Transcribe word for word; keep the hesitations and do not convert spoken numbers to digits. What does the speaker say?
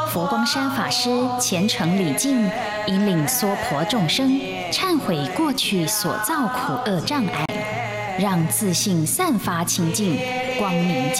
佛光山法师虔诚礼敬，引领娑婆众生忏悔过去所造苦恶障碍，让自信散发清净光明。